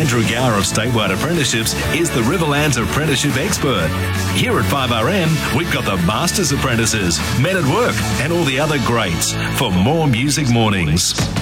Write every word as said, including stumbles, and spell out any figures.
Andrew Gower of Statewide Apprenticeships is the Riverlands apprenticeship expert. Here at five R M, we've got the Masters Apprentices, Men at Work, and all the other greats for more Music Mornings.